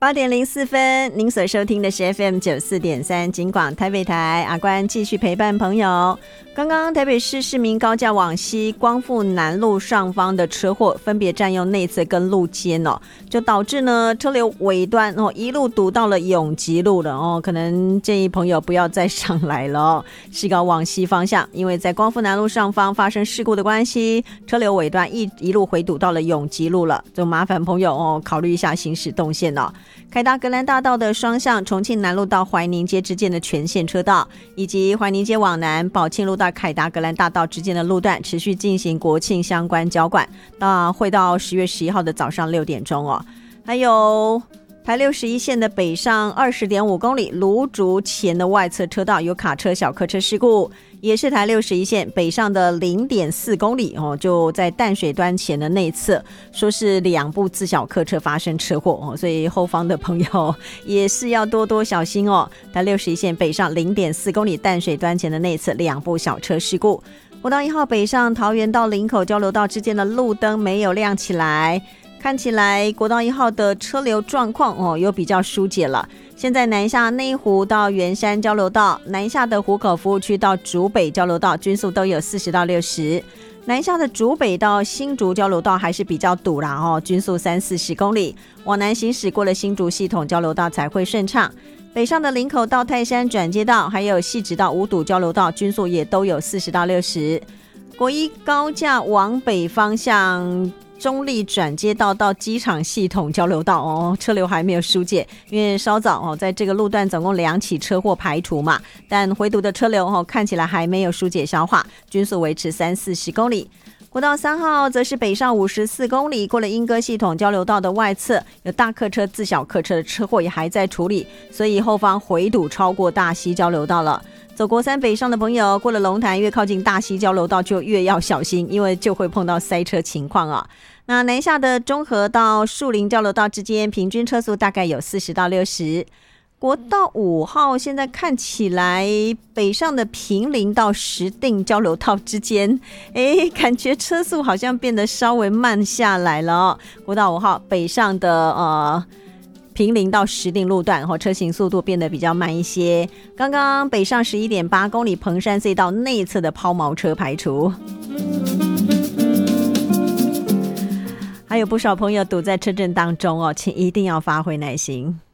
8:04，您所收听的是 FM94.3 金广台北台，阿关继续陪伴朋友。刚刚台北市市民高架往西光复南路上方的车祸分别占用内侧跟路肩就导致呢车流尾端一路堵到了永吉路了可能建议朋友不要再上来了市高往西方向，因为在光复南路上方发生事故的关系，车流尾端一路回堵到了永吉路了，就麻烦朋友考虑一下行驶动线凯达格兰大道的双向重庆南路到怀宁街之间的全线车道，以及怀宁街往南宝庆路到凯达格兰大道之间的路段持续进行国庆相关交管，会到10月11号的早上6点钟还有台61线的北上 20.5 公里芦竹前的外侧车道有卡车小客车事故，也是台61线北上的 0.4 公里就在淡水端前的内侧，说是2部自小客车发生车祸所以后方的朋友也是要多多小心台61线北上 0.4 公里淡水端前的内侧2部小车事故。国道1号北上桃园到林口交流道之间的路灯没有亮起来，看起来国道1号的车流状况有比较疏解了。现在南下内湖到圆山交流道，南下的湖口服务区到竹北交流道均速都有40到60，南下的竹北到新竹交流道还是比较堵啦均速30-40公里，往南行驶过了新竹系统交流道才会顺畅。北上的林口到泰山转接道还有汐止到五堵交流道均速也都有40到60。国一高架往北方向中立转接道到机场系统交流道车流还没有疏解，因为稍早在这个路段总共2起车祸排除嘛，但回堵的车流看起来还没有疏解消化，均速维持30-40公里。国道3号则是北上54公里，过了莺歌系统交流道的外侧有大客车自小客车的车祸也还在处理，所以后方回堵超过大溪交流道了。走国3北上的朋友，过了龙潭越靠近大溪交流道就越要小心，因为就会碰到塞车情况那南下的中和到树林交流道之间平均车速大概有40到60。国道5号现在看起来北上的平林到石碇交流道之间感觉车速好像变得稍微慢下来了国道5号北上的平林到石碇路段车行速度变得比较慢一些，刚刚北上 11.8 公里彭山隧道内侧的抛锚车排除。还有不少朋友堵在车阵当中请一定要发挥耐心。